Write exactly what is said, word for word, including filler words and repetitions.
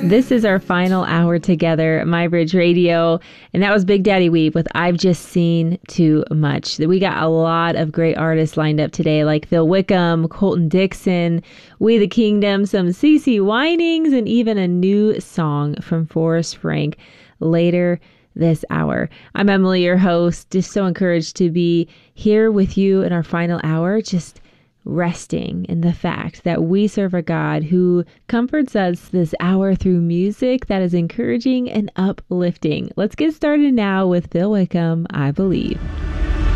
This is our final hour together, My Bridge Radio, and that was Big Daddy Weave with I've Just Seen Too Much. We got a lot of great artists lined up today, like Phil Wickham, Colton Dixon, We the Kingdom, some CeCe Winings, and even a new song from Forrest Frank later this hour. I'm Emily, your host, just so encouraged to be here with you in our final hour, just resting in the fact that we serve a God who comforts us this hour through music that is encouraging and uplifting. Let's get started now with Phil Wickham, I Believe.